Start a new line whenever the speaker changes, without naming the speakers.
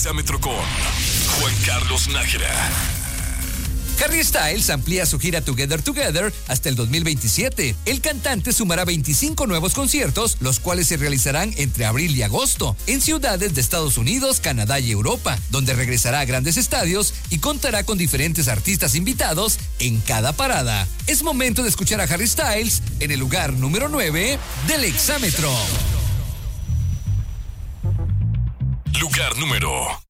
Exámetro con Juan Carlos Nájera.
Harry Styles amplía su gira Together Together hasta el 2027. El cantante sumará 25 nuevos conciertos, los cuales se realizarán entre abril y agosto, en ciudades de Estados Unidos, Canadá y Europa, donde regresará a grandes estadios y contará con diferentes artistas invitados en cada parada. Es momento de escuchar a Harry Styles en el lugar número 9 del Exámetro.
Lugar número